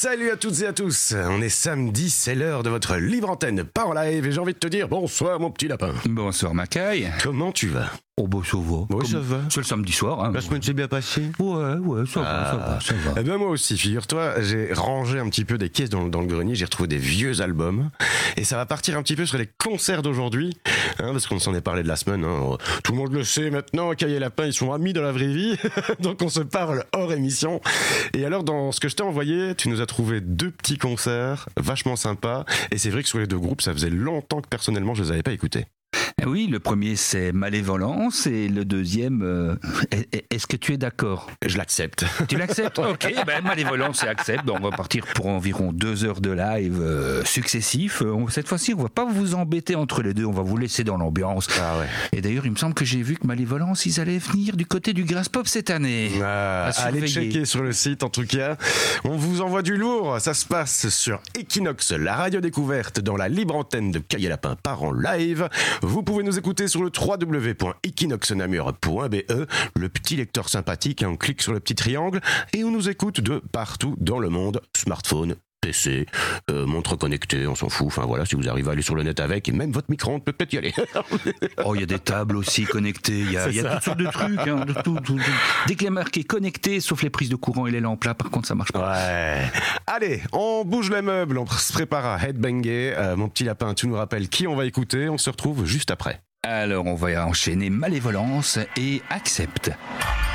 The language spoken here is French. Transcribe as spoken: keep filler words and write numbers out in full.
Salut à toutes et à tous, on est samedi, c'est l'heure de votre libre antenne par live et j'ai envie de te dire bonsoir mon petit lapin. Bonsoir Macaille. Comment tu vas? Oh bah ça va. Oui, ça va. C'est le samedi soir. Hein. La semaine s'est bien passée? Ouais, ouais, ça ah. va, ça va, ça va. Eh ben moi aussi, figure-toi, j'ai rangé un petit peu des caisses dans, dans le grenier, j'ai retrouvé des vieux albums et ça va partir un petit peu sur les concerts d'aujourd'hui, hein, parce qu'on s'en est parlé de la semaine. Hein. Tout le monde le sait maintenant, Caille et Lapin, ils sont amis dans la vraie vie, donc on se parle hors émission. Et alors, dans ce que je t'ai envoyé, tu nous as trouvé deux petits concerts vachement sympas et c'est vrai que sur les deux groupes, ça faisait longtemps que personnellement je les avais pas écoutés. Oui, le premier c'est Malévolence et le deuxième, euh, est-ce que tu es d'accord? Je l'accepte. Tu l'acceptes? Ok, ben Malévolence et accepte. On va partir pour environ deux heures de live euh, successifs. Euh, cette fois-ci, on va pas vous embêter entre les deux, on va vous laisser dans l'ambiance. Ah ouais. Et d'ailleurs, il me semble que j'ai vu que Malévolence, ils allaient venir du côté du Grass Pop cette année. Ah, allez checker sur le site en tout cas. On vous envoie du lourd. Ça se passe sur Equinox, la radio découverte, dans la libre antenne de Caille et Lapin par en live. Vous pouvez nous écouter sur le w w w point equinox namur point b e, le petit lecteur sympathique, hein, on clique sur le petit triangle et on nous écoute de partout dans le monde, smartphone, P C, euh, montre connectée, on s'en fout, enfin voilà, si vous arrivez à aller sur le net avec, et même votre micro-ondes peut peut-être y aller. Oh, il y a des tables aussi connectées, il y a, y a toutes sortes de trucs, hein, de tout, tout, tout. Dès qu'il y a marqué connecté, sauf les prises de courant et les lampes là, par contre ça marche pas. Ouais. Allez, on bouge les meubles, on se prépare à headbanger. Euh, mon petit lapin, tu nous rappelles qui on va écouter, on se retrouve juste après. Alors on va enchaîner Malévolence et Accepte.